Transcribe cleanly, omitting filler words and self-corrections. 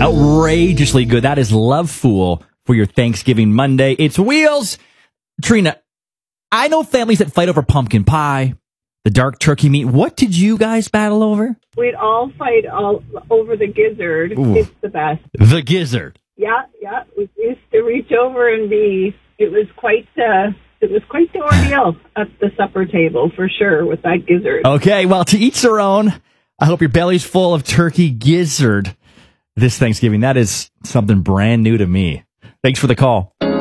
Outrageously good. That is Love Fool for your Thanksgiving Monday. It's Wheels. Trina, I know families that fight over pumpkin pie, the dark turkey meat. What did you guys battle over? We'd all fight over the gizzard. Ooh. It's the best. The gizzard. Yeah. We used to reach over and it was quite the ordeal at the supper table, for sure, with that gizzard. Okay, well, to each their own. I hope your belly's full of turkey gizzard this Thanksgiving. That is something brand new to me. Thanks for the call.